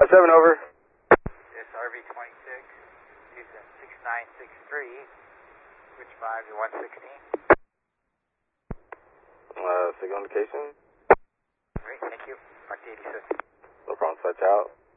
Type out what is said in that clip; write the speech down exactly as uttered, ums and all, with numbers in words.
seven, over. This R V twenty-six, Houston six nine six three, switch five to one sixteen. Uh, signal indication. Great, thank you. Mark to eighty-six. No problem, touch out.